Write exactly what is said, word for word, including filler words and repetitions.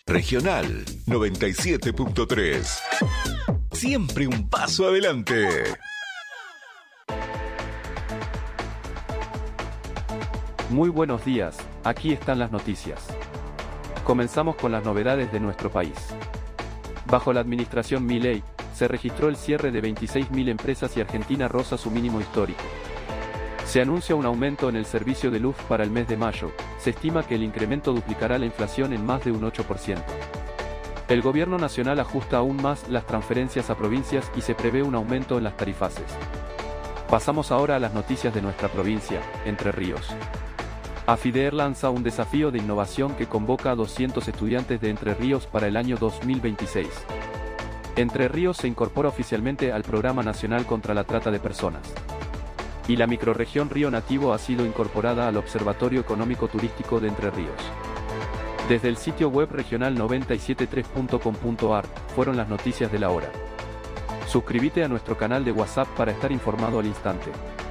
Regional noventa y siete punto tres. Siempre un paso adelante. Muy buenos días, aquí están las noticias. Comenzamos con las novedades de nuestro país. Bajo la administración Milei, se registró el cierre de veintiséis mil empresas y Argentina roza su mínimo histórico. Se anuncia un aumento en el servicio de luz para el mes de mayo, se estima que el incremento duplicará la inflación en más de un ocho por ciento. El gobierno nacional ajusta aún más las transferencias a provincias y se prevé un aumento en las tarifaces. Pasamos ahora a las noticias de nuestra provincia, Entre Ríos. AFIDER lanza un desafío de innovación que convoca a doscientos estudiantes de Entre Ríos para el año dos mil veintiséis. Entre Ríos se incorpora oficialmente al Programa Nacional contra la Trata de Personas. Y la microrregión Río Nativo ha sido incorporada al Observatorio Económico Turístico de Entre Ríos. Desde el sitio web regional noventa y siete punto tres punto com punto ar, fueron las noticias de la hora. Suscríbete a nuestro canal de WhatsApp para estar informado al instante.